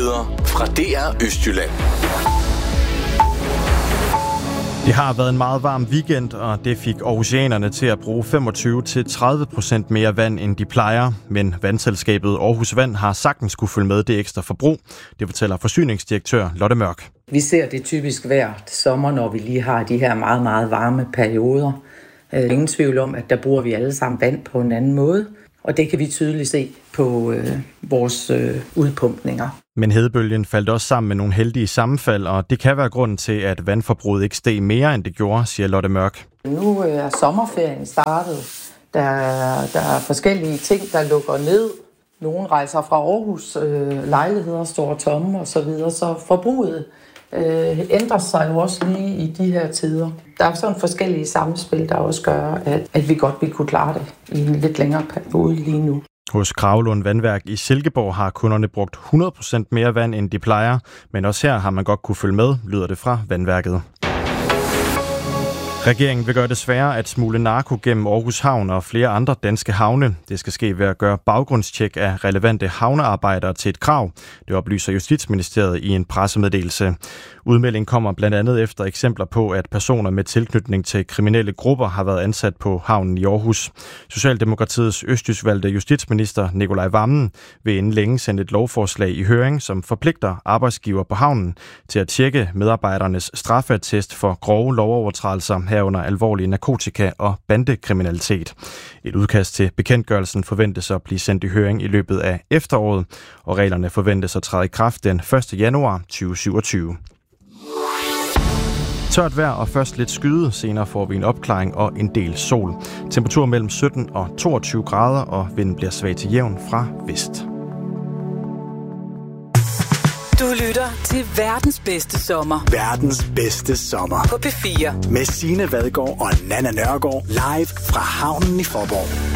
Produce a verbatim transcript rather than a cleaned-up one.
Nyheder fra D R Østjylland. Det har været en meget varm weekend, og det fik aarhusianerne til at bruge femogtyve til tredive procent mere vand, end de plejer. Men vandselskabet Aarhus Vand har sagtens skulle følge med det ekstra forbrug. Det fortæller forsyningsdirektør Lotte Mørk. Vi ser det typisk hver sommer, når vi lige har de her meget, meget varme perioder. Ingen tvivl om, at der bruger vi alle sammen vand på en anden måde. Og det kan vi tydeligt se på øh, vores øh, udpumpninger. Men hedebølgen faldt også sammen med nogle heldige sammenfald, og det kan være grunden til, at vandforbruget ikke steg mere, end det gjorde, siger Lotte Mørk. Nu er sommerferien startet. Der er, der er forskellige ting, der lukker ned. Nogle rejser fra Aarhus, øh, lejligheder står tomme osv., så, videre, så forbruget øh, ændrer sig jo også lige i de her tider. Der er sådan forskellige samspil, der også gør, at, at vi godt vil kunne klare det i en lidt længere periode lige nu. Hos Kravlund Vandværk i Silkeborg har kunderne brugt hundrede procent mere vand, end de plejer, men også her har man godt kunne følge med, lyder det fra vandværket. Regeringen vil gøre det sværere at smugle narko gennem Aarhus Havn og flere andre danske havne. Det skal ske ved at gøre baggrundstjek af relevante havnearbejdere til et krav. Det oplyser Justitsministeriet i en pressemeddelelse. Udmeldingen kommer blandt andet efter eksempler på, at personer med tilknytning til kriminelle grupper har været ansat på havnen i Aarhus. Socialdemokratiets østjyskvalgte justitsminister Nicolai Wammen vil inden længe sende et lovforslag i høring, som forpligter arbejdsgiver på havnen til at tjekke medarbejdernes straffeattest for grove lovovertrædelser herunder alvorlig narkotika- og bandekriminalitet. Et udkast til bekendtgørelsen forventes at blive sendt i høring i løbet af efteråret, og reglerne forventes at træde i kraft den første januar tyve syvogtyve. Tørt vejr og først lidt skyde, senere får vi en opklaring og en del sol. Temperatur mellem sytten og toogtyve grader, og vinden bliver svag til jævn fra vest. Du lytter til verdens bedste sommer. Verdens bedste sommer. På P fire. Med Signe Vadgaard og Nanna Nørgaard live fra havnen i Faaborg.